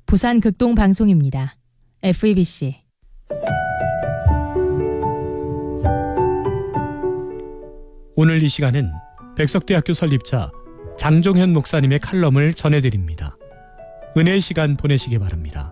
부산 극동방송입니다. FEBC. 오늘 이 시간은 백석대학교 설립자 장종현 목사님의 칼럼을 전해드립니다. 은혜의 시간 보내시기 바랍니다.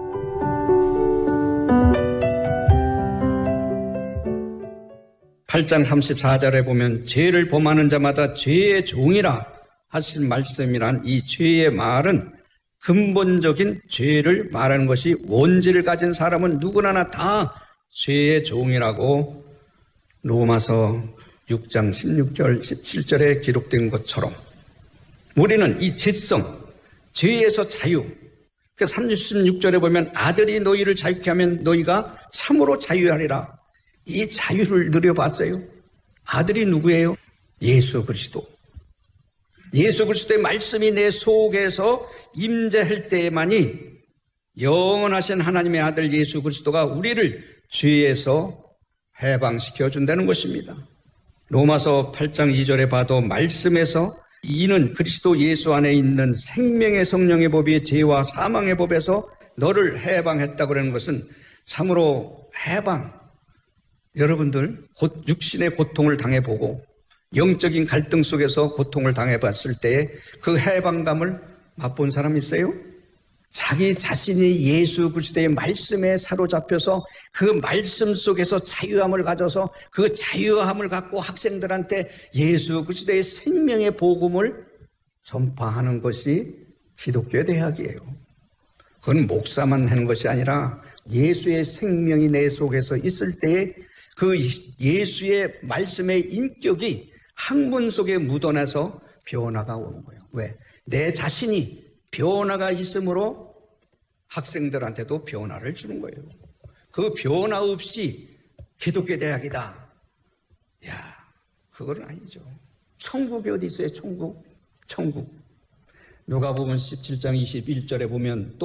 (8장 34절에) 보면 죄를 범하는 자마다 죄의 종이라 하신 말씀이란 이 죄의 말은 근본적인 죄를 말하는 것이, 원죄를 가진 사람은 누구나 다 죄의 종이라고 로마서 6장 16절 17절에 기록된 것처럼 우리는 이 죄성, 죄에서 자유, 36절에 보면 아들이 너희를 자유케 하면 너희가 참으로 자유하리라. 이 자유를 누려봤어요? 아들이 누구예요? 예수 그리스도. 예수 그리스도의 말씀이 내 속에서 임재할 때만이 영원하신 하나님의 아들 예수 그리스도가 우리를 죄에서 해방시켜 준다는 것입니다. 로마서 8장 2절에 봐도 말씀에서 이는 그리스도 예수 안에 있는 생명의 성령의 법이 죄와 사망의 법에서 너를 해방했다고 그러는 것은 참으로 해방. 여러분들 곧 육신의 고통을 당해보고 영적인 갈등 속에서 고통을 당해봤을 때 그 해방감을 맛본 사람 있어요? 자기 자신이 예수 그리스도의 말씀에 사로잡혀서 그 말씀 속에서 자유함을 가져서 그 자유함을 갖고 학생들한테 예수 그리스도의 생명의 복음을 전파하는 것이 기독교 대학이에요. 그건 목사만 하는 것이 아니라 예수의 생명이 내 속에서 있을 때에 그 예수의 말씀의 인격이 학문 속에 묻어나서 변화가 오는 거예요. 왜? 내 자신이 변화가 있으므로 학생들한테도 변화를 주는 거예요. 그 변화 없이 기독교 대학이다. 야, 그건 아니죠. 천국이 어디 있어요? 천국. 누가복음 17장 21절에 보면 또